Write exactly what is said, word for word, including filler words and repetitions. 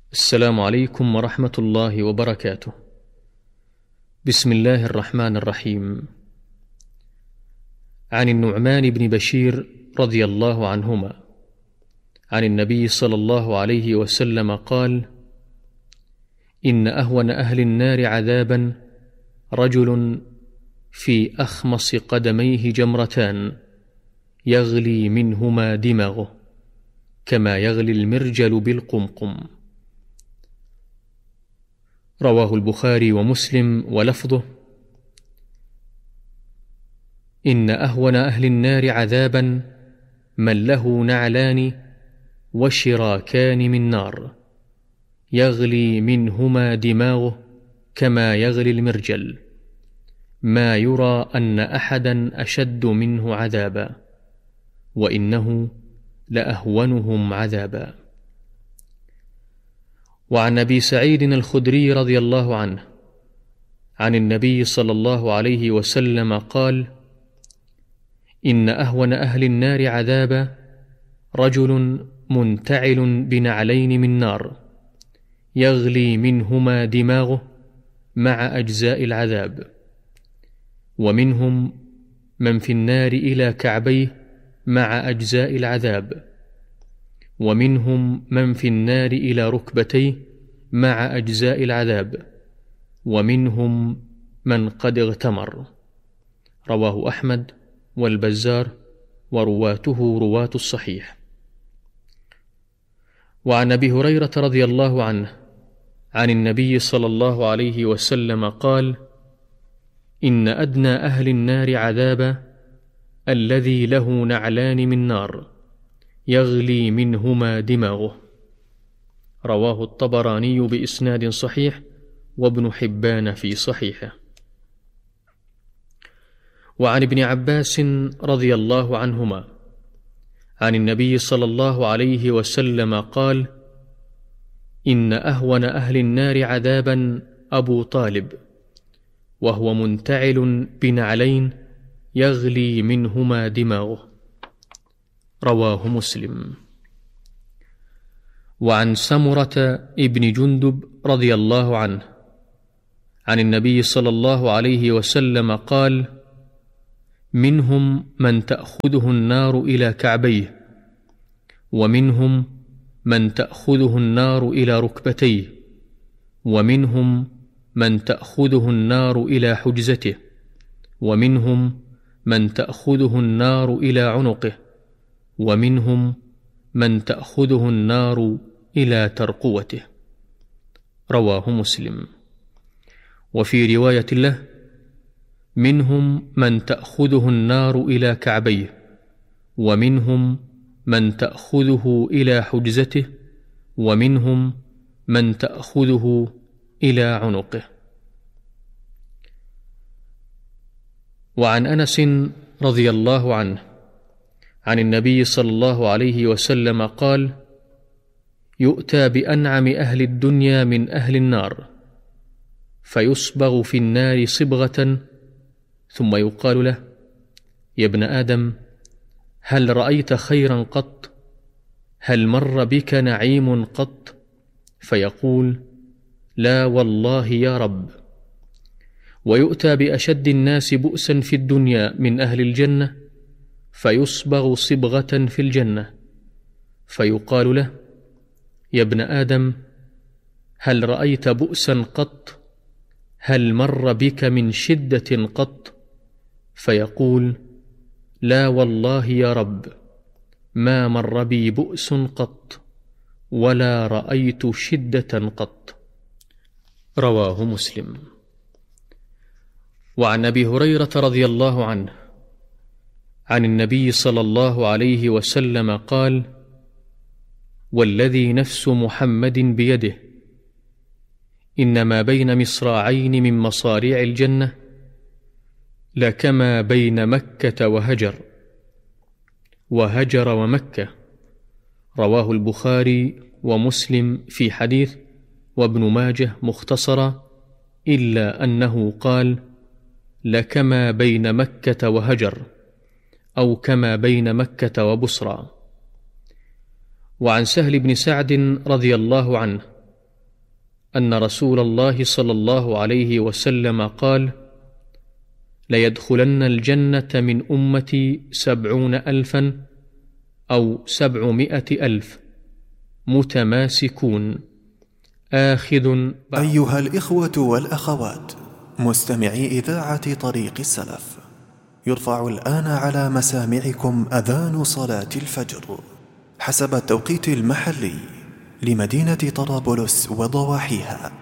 السلام عليكم ورحمة الله وبركاته. بسم الله الرحمن الرحيم. عن النعمان بن بشير رضي الله عنهما عن النبي صلى الله عليه وسلم قال: إن أهون أهل النار عذابا رجل في أخمص قدميه جمرتان يغلي منهما دماغه كما يغلي المرجل بالقمقم. رواه البخاري ومسلم ولفظه: إن أهون أهل النار عذابا من له نعلان وشراكان من نار يغلي منهما دماغه كما يغلي المرجل، ما يرى أن أحدا أشد منه عذابا، وإنه لأهونهم عذابا. وعن أبي سعيد الخدري رضي الله عنه عن النبي صلى الله عليه وسلم قال: إن أهون أهل النار عذابا رجل منتعل بنعلين من نار يغلي منهما دماغه مع أجزاء العذاب، ومنهم من في النار إلى كعبيه مع أجزاء العذاب، ومنهم من في النار إلى ركبتيه مع أجزاء العذاب، ومنهم من قد اغتمر. رواه أحمد والبزار ورواته رواة الصحيح. وعن أبي هريرة رضي الله عنه عن النبي صلى الله عليه وسلم قال: إن أدنى أهل النار عذابا الذي له نعلان من نار يغلي منهما دماغه. رواه الطبراني بإسناد صحيح وابن حبان في صحيحه. وعن ابن عباس رضي الله عنهما عن النبي صلى الله عليه وسلم قال: إن أهون أهل النار عذابا أبو طالب، وهو منتعل بنعلين يغلي منهما دماغه. رواه مسلم. وعن سمرة ابن جندب رضي الله عنه عن النبي صلى الله عليه وسلم قال: منهم من تأخذه النار إلى كعبيه، ومنهم من تأخذه النار إلى ركبتيه، ومنهم من تأخذه النار إلى حجزته، ومنهم من تأخذه النار إلى عنقه، ومنهم من تأخذه النار إلى ترقوته. رواه مسلم. وفي رواية له: منهم من تأخذه النار إلى كعبيه، ومنهم من تأخذه إلى حجزته، ومنهم من تأخذه إلى عنقه. وعن أنس رضي الله عنه عن النبي صلى الله عليه وسلم قال: يؤتى بأنعم أهل الدنيا من أهل النار فيصبغ في النار صبغة، ثم يقال له: يا ابن آدم، هل رأيت خيرا قط؟ هل مر بك نعيم قط؟ فيقول: لا والله يا رب. ويؤتى بأشد الناس بؤسا في الدنيا من أهل الجنة فيصبغ صبغة في الجنة، فيقال له: يا ابن آدم، هل رأيت بؤسا قط؟ هل مر بك من شدة قط؟ فيقول: لا والله يا رب، ما مر بي بؤس قط، ولا رأيت شدة قط. رواه مسلم. وعن أبي هريرة رضي الله عنه عن النبي صلى الله عليه وسلم قال: والذي نفس محمد بيده إن ما بين مصراعين من مصاريع الجنة لكما بين مكة وهجر، وهجر ومكة. رواه البخاري ومسلم في حديث، وابن ماجه مختصرا، إلا أنه قال: لكما بين مكة وهجر، أو كما بين مكة وبصرى. وعن سهل بن سعد رضي الله عنه أن رسول الله صلى الله عليه وسلم قال: ليدخلن الجنة من أمتي سبعون ألفا أو سبعمائة ألف متماسكون آخذ. أيها الإخوة والأخوات مستمعي إذاعة طريق السلف، يرفع الآن على مسامعكم أذان صلاة الفجر حسب التوقيت المحلي لمدينة طرابلس وضواحيها.